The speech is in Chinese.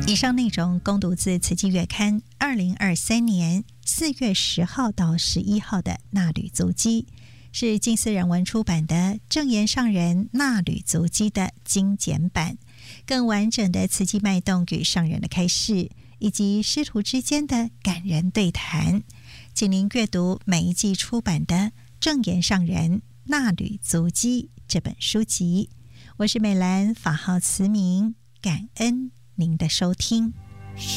以上内容供读自慈济月刊2023年4月10号到11号的衲履足迹，是近似人文出版的正言上人衲履足迹的精简版，更完整的慈济脉动与上人的开示，以及师徒之间的感人对谈，请您阅读每一季出版的正言上人衲履足迹这本书籍。我是美兰，法号慈明，感恩您的收听。